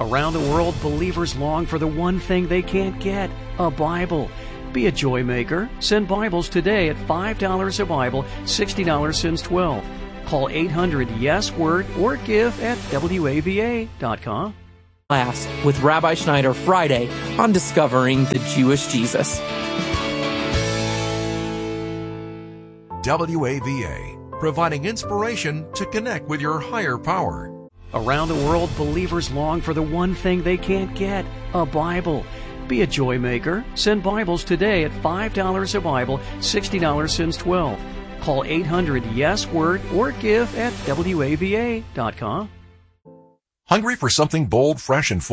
Around the world, believers long for the one thing they can't get, a Bible. Be a joy maker. Send Bibles today at $5 a Bible, $60 since 12. Call 800-YES-WORD or give at WAVA.com. Class with Rabbi Schneider Friday on Discovering the Jewish Jesus. WAVA, providing inspiration to connect with your higher power. Around the world, believers long for the one thing they can't get, a Bible. Be a joy maker. Send Bibles today at $5 a Bible, $60 since 12. Call 800-YES-WORD or give at WAVA.com. Hungry for something bold, fresh, and full?